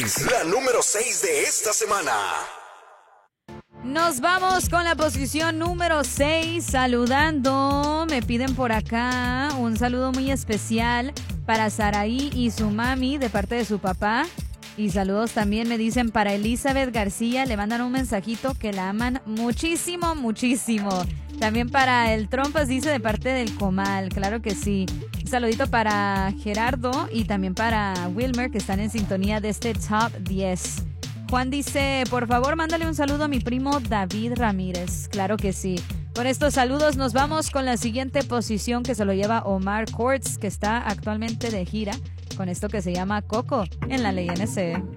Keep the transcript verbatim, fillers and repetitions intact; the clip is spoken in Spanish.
seis. La número seis de esta semana. Nos vamos con la posición número seis, saludando. Me piden por acá un saludo muy especial para Saraí y su mami de parte de su papá. Y saludos también me dicen para Elizabeth García, le mandan un mensajito que la aman muchísimo, muchísimo. También para el Trompas dice de parte del Comal, claro que sí. Un saludito para Gerardo y también para Wilmer que están en sintonía de este Top diez. Juan dice, por favor mándale un saludo a mi primo David Ramírez, claro que sí. Con estos saludos nos vamos con la siguiente posición que se lo lleva Omar Courtz, que está actualmente de gira con esto que se llama Coco en la Ley N C.